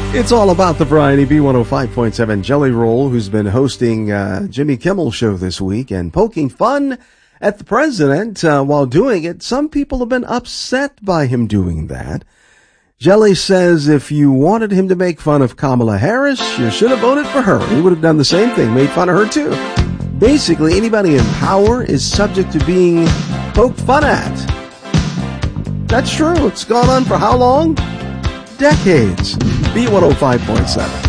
It's all about the variety. B105.7 Jelly Roll, who's been hosting Jimmy Kimmel's show this week and poking fun at the president while doing it. Some people have been upset by him doing that. Jelly says if you wanted him to make fun of Kamala Harris, you should have voted for her. He would have done the same thing, made fun of her too. Basically, anybody in power is subject to being poked fun at. That's true. It's gone on for how long? Decades. B105.7.